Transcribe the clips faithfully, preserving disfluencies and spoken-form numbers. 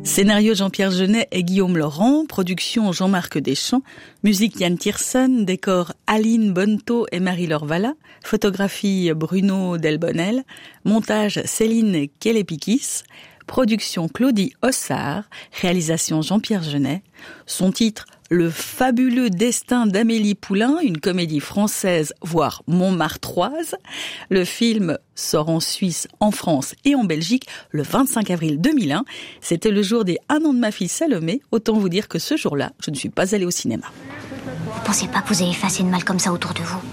Scénario Jean-Pierre Jeunet et Guillaume Laurent, production Jean-Marc Deschamps, musique Yann Tiersen, décor Aline Bonneto et Marie-Laure Valla, photographie Bruno Delbonnel, montage Céline Kelepikis, production Claudie Ossard, réalisation Jean-Pierre Jeunet, son titre Le fabuleux destin d'Amélie Poulain, une comédie française, voire montmartroise. Le film sort en Suisse, en France et en Belgique le vingt-cinq avril deux mille un. C'était le jour des un an de ma fille Salomé. Autant vous dire que ce jour-là, je ne suis pas allée au cinéma. Vous pensez pas que vous avez fait assez de mal comme ça autour de vous?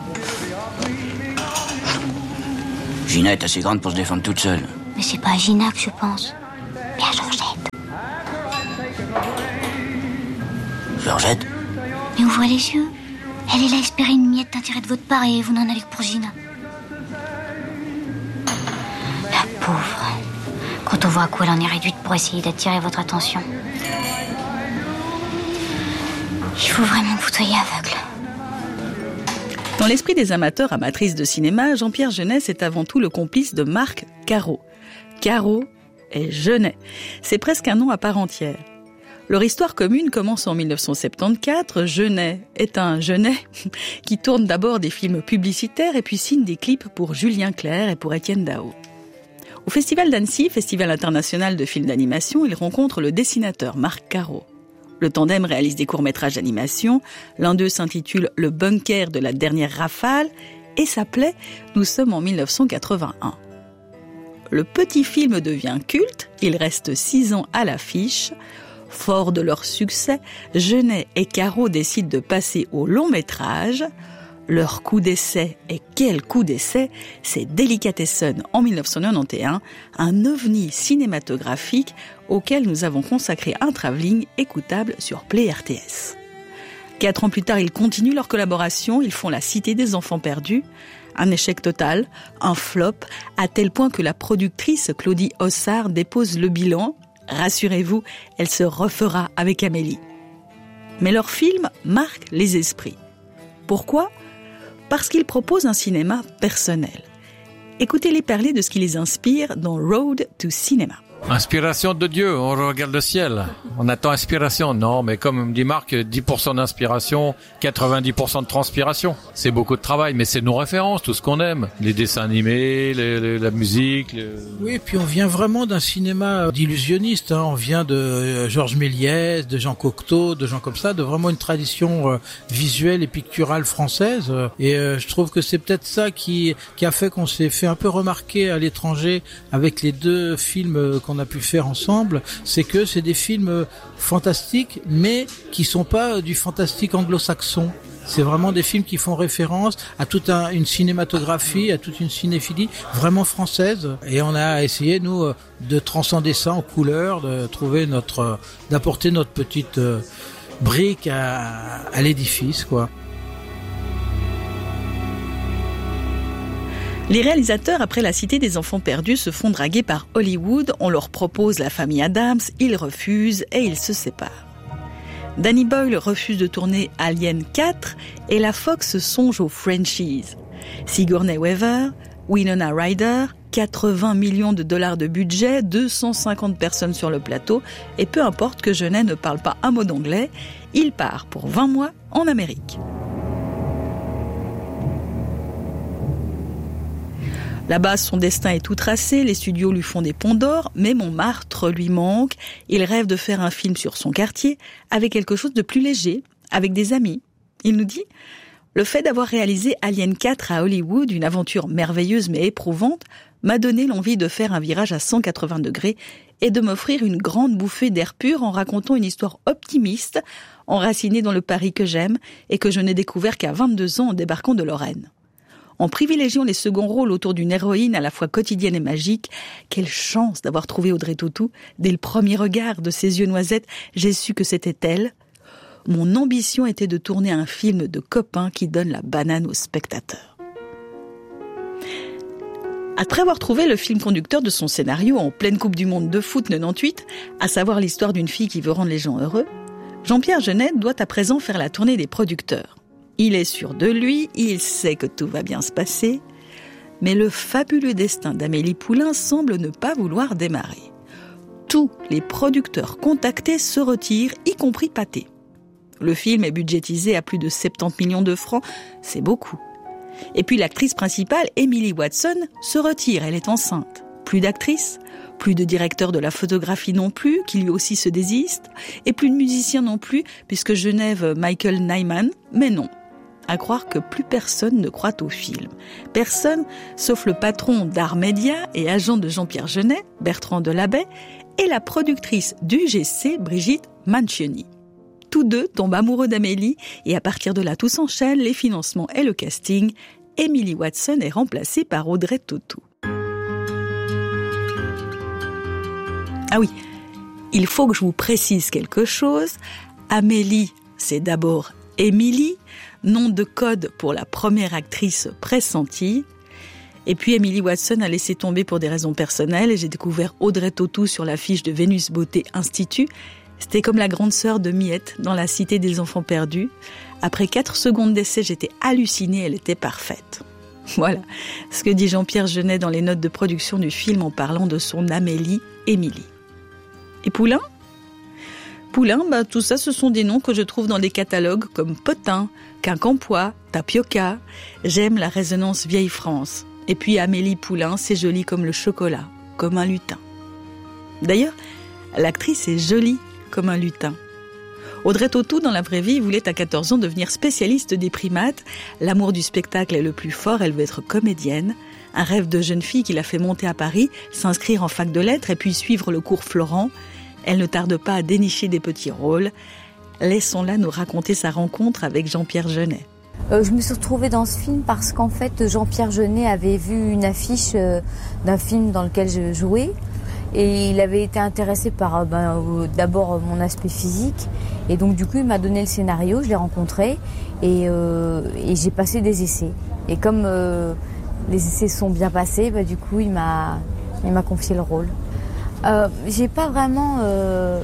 Gina est assez grande pour se défendre toute seule. Mais c'est pas à Gina que je pense, mais à Georgette. Georgette? Mais ouvrez les yeux. Elle est là à espérer une miette d'intérêt de votre part et vous n'en avez que pour Gina. La pauvre. Quand on voit à quoi elle en est réduite pour essayer d'attirer votre attention. Il faut vraiment que vous soyez aveugle. Dans l'esprit des amateurs, amatrices de cinéma, Jean-Pierre Jeunet est avant tout le complice de Marc Caro. Caro et Jeunet. C'est presque un nom à part entière. Leur histoire commune commence en dix-neuf cent soixante-quatorze. Jeunet est un Jeunet qui tourne d'abord des films publicitaires et puis signe des clips pour Julien Clerc et pour Étienne Dao. Au Festival d'Annecy, Festival international de films d'animation, il rencontre le dessinateur Marc Caro. Le tandem réalise des courts-métrages d'animation. L'un d'eux s'intitule Le bunker de la dernière rafale et s'appelait Nous sommes en dix-neuf cent quatre-vingt-un. Le petit film devient culte, il reste six ans à l'affiche. Fort de leur succès, Jeunet et Caro décident de passer au long métrage. Leur coup d'essai, et quel coup d'essai, c'est Delicatessen en dix-neuf cent quatre-vingt-onze, un ovni cinématographique auquel nous avons consacré un travelling écoutable sur Play R T S. Quatre ans plus tard, ils continuent leur collaboration, ils font La Cité des enfants perdus. Un échec total, un flop, à tel point que la productrice Claudie Ossard dépose le bilan. Rassurez-vous, elle se refera avec Amélie. Mais leur film marque les esprits. Pourquoi ? Parce qu'ils proposent un cinéma personnel. Écoutez-les parler de ce qui les inspire dans Road to Cinema. Inspiration de Dieu, on regarde le ciel. On attend inspiration. Non, mais comme dit Marc, dix pour cent d'inspiration, quatre-vingt-dix pour cent de transpiration. C'est beaucoup de travail, mais c'est nos références, tout ce qu'on aime. Les dessins animés, les, les, la musique. Les... Oui, et puis on vient vraiment d'un cinéma d'illusionnistes. Hein. On vient de Georges Méliès, de Jean Cocteau, de gens comme ça, de vraiment une tradition euh, visuelle et picturale française. Et euh, je trouve que c'est peut-être ça qui, qui a fait qu'on s'est fait un peu remarquer à l'étranger avec les deux films euh, qu'on a pu faire ensemble, c'est que c'est des films fantastiques, mais qui sont pas du fantastique anglo-saxon. C'est vraiment des films qui font référence à toute un, une cinématographie, à toute une cinéphilie vraiment française. Et on a essayé, nous, de transcender ça en couleur, de trouver notre, d'apporter notre petite brique à, à l'édifice, quoi. Les réalisateurs, après La Cité des enfants perdus, se font draguer par Hollywood. On leur propose La famille Adams, ils refusent et ils se séparent. Danny Boyle refuse de tourner Alien quatre et la Fox songe aux franchises. Sigourney Weaver, Winona Ryder, quatre-vingts millions de dollars de budget, deux cent cinquante personnes sur le plateau et peu importe que Jeunet ne parle pas un mot d'anglais, il part pour vingt mois en Amérique. Là-bas, son destin est tout tracé, les studios lui font des ponts d'or, mais Montmartre lui manque. Il rêve de faire un film sur son quartier, avec quelque chose de plus léger, avec des amis. Il nous dit « Le fait d'avoir réalisé Alien quatre à Hollywood, une aventure merveilleuse mais éprouvante, m'a donné l'envie de faire un virage à cent quatre-vingts degrés et de m'offrir une grande bouffée d'air pur en racontant une histoire optimiste, enracinée dans le Paris que j'aime et que je n'ai découvert qu'à vingt-deux ans en débarquant de Lorraine. En privilégiant les seconds rôles autour d'une héroïne à la fois quotidienne et magique, quelle chance d'avoir trouvé Audrey Tautou. Dès le premier regard de ses yeux noisettes, j'ai su que c'était elle. Mon ambition était de tourner un film de copains qui donne la banane aux spectateurs. Après avoir trouvé le film conducteur de son scénario en pleine Coupe du Monde de foot quatre-vingt-dix-huit, à savoir l'histoire d'une fille qui veut rendre les gens heureux, Jean-Pierre Jeunet doit à présent faire la tournée des producteurs. Il est sûr de lui, il sait que tout va bien se passer, mais le fabuleux destin d'Amélie Poulain semble ne pas vouloir démarrer. Tous les producteurs contactés se retirent, y compris Pathé. Le film est budgétisé à plus de soixante-dix millions de francs, c'est beaucoup. Et puis l'actrice principale, Emily Watson, se retire, elle est enceinte. Plus d'actrice, plus de directeur de la photographie non plus, qui lui aussi se désiste, et plus de musicien non plus, puisque Genève, Michael Nyman, mais non. À croire que plus personne ne croit au film. Personne, sauf le patron d'Art Média et agent de Jean-Pierre Jeunet, Bertrand Delabey, et la productrice d'U G C, Brigitte Mancioni. Tous deux tombent amoureux d'Amélie et à partir de là tout s'enchaîne, les financements et le casting. Emily Watson est remplacée par Audrey Tautou. Ah oui, il faut que je vous précise quelque chose. Amélie, c'est d'abord Émilie, nom de code pour la première actrice pressentie. Et puis Emily Watson a laissé tomber pour des raisons personnelles et j'ai découvert Audrey Tautou sur l'affiche de Vénus Beauté Institut. C'était comme la grande sœur de Miette dans La Cité des Enfants Perdus. Après quatre secondes d'essai, j'étais hallucinée, elle était parfaite. Voilà ce que dit Jean-Pierre Jeunet dans les notes de production du film en parlant de son Amélie, Émilie. Et Poulain ? Poulain, bah, tout ça, ce sont des noms que je trouve dans des catalogues comme Potin, Quincampoix, Tapioca. J'aime la résonance vieille France. Et puis Amélie Poulain, c'est joli comme le chocolat, comme un lutin. D'ailleurs, l'actrice est jolie comme un lutin. Audrey Tautou, dans la vraie vie, voulait à quatorze ans devenir spécialiste des primates. L'amour du spectacle est le plus fort, elle veut être comédienne. Un rêve de jeune fille qui l'a fait monter à Paris, s'inscrire en fac de lettres et puis suivre le cours Florent. Elle ne tarde pas à dénicher des petits rôles. Laissons-la nous raconter sa rencontre avec Jean-Pierre Jeunet. Euh, je me suis retrouvée dans ce film parce qu'en fait, Jean-Pierre Jeunet avait vu une affiche euh, d'un film dans lequel je jouais. Et il avait été intéressé par ben, euh, d'abord mon aspect physique. Et donc du coup, il m'a donné le scénario, je l'ai rencontré et, euh, et j'ai passé des essais. Et comme euh, les essais sont bien passés, ben, du coup, il m'a, il m'a confié le rôle. Euh, j'ai pas vraiment euh,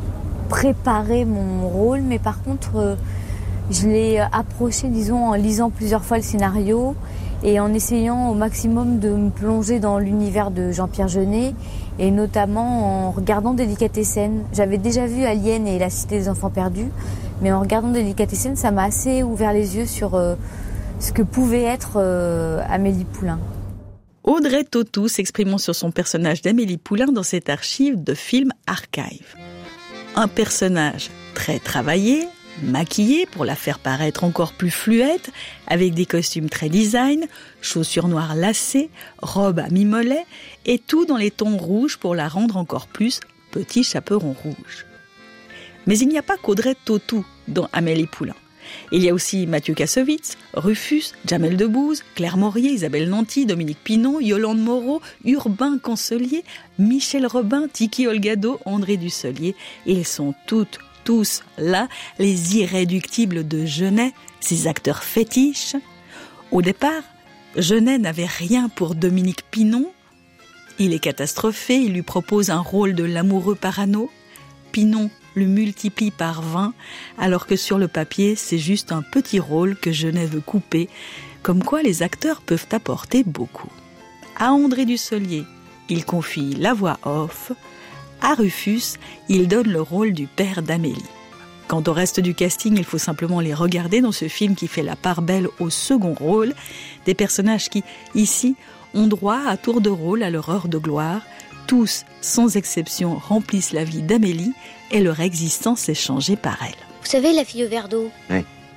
préparé mon rôle, mais par contre, euh, je l'ai approché, disons, en lisant plusieurs fois le scénario et en essayant au maximum de me plonger dans l'univers de Jean-Pierre Jeunet et notamment en regardant Délicatessen. J'avais déjà vu Alien et La Cité des Enfants Perdus, mais en regardant Délicatessen, ça m'a assez ouvert les yeux sur euh, ce que pouvait être euh, Amélie Poulain. Audrey Tautou s'exprimant sur son personnage d'Amélie Poulain dans cette archive de film Archive. Un personnage très travaillé, maquillée pour la faire paraître encore plus fluette, avec des costumes très design, chaussures noires lacées, robe à mi-mollet, et tout dans les tons rouges pour la rendre encore plus petit chaperon rouge. Mais il n'y a pas qu'Audrey Tautou dans Amélie Poulain. Il y a aussi Mathieu Kassovitz, Rufus, Jamel Debbouze, Claire Maurier, Isabelle Nanty, Dominique Pinon, Yolande Moreau, Urbain Cancelier, Michel Robin, Tiki Olgado, André Dusselier. Ils sont toutes, tous là, les irréductibles de Jeunet, ces acteurs fétiches. Au départ, Jeunet n'avait rien pour Dominique Pinon. Il est catastrophé, il lui propose un rôle de l'amoureux parano. Pinon le multiplie par vingt, alors que sur le papier, c'est juste un petit rôle que Jeunet veut couper, comme quoi les acteurs peuvent apporter beaucoup. À André Dusselier, il confie la voix off. À Rufus, il donne le rôle du père d'Amélie. Quant au reste du casting, il faut simplement les regarder dans ce film qui fait la part belle au second rôle, des personnages qui, ici, ont droit à tour de rôle à leur heure de gloire. Tous, sans exception, remplissent la vie d'Amélie et leur existence est changée par elle. Vous savez, la fille au verre d'eau? Oui.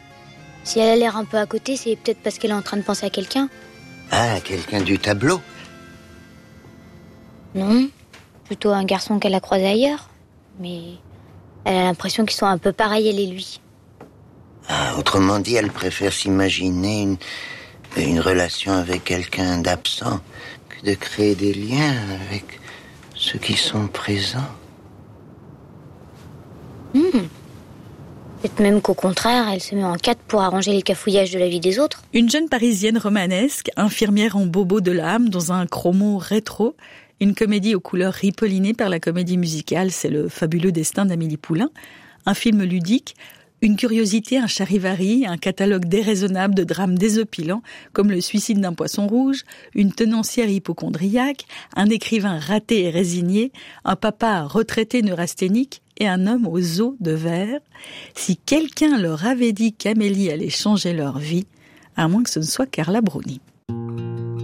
Si elle a l'air un peu à côté, c'est peut-être parce qu'elle est en train de penser à quelqu'un. Ah, quelqu'un du tableau? Non, plutôt un garçon qu'elle a croisé ailleurs. Mais elle a l'impression qu'ils sont un peu pareils, elle et lui. Ah, autrement dit, elle préfère s'imaginer une, une relation avec quelqu'un d'absent que de créer des liens avec ceux qui sont présents. Hmm. Peut-être même qu'au contraire, elle se met en quatre pour arranger les cafouillages de la vie des autres. Une jeune parisienne romanesque, infirmière en bobo de l'âme, dans un chromo rétro, une comédie aux couleurs ripollinées par la comédie musicale, c'est le fabuleux destin d'Amélie Poulain, un film ludique, Une curiosité, un charivari, un catalogue déraisonnable de drames désopilants, comme le suicide d'un poisson rouge, une tenancière hypocondriaque, un écrivain raté et résigné, un papa retraité neurasthénique et un homme aux os de verre. Si quelqu'un leur avait dit qu'Amélie allait changer leur vie, à moins que ce ne soit Carla Bruni.